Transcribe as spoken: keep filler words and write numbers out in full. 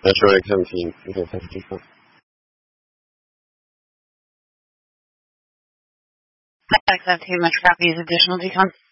Metroid seventeen. Okay, seventeen. X seventeen, much copies additional decon.